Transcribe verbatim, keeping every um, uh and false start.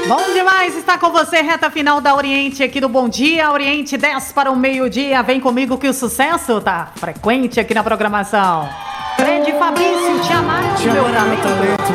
Bom demais estar com você, reta final da Oriente aqui do Bom Dia. Oriente dez para o meio-dia. Vem comigo que o sucesso tá frequente aqui na programação. Fred Fabrício, te amaram, meu talento.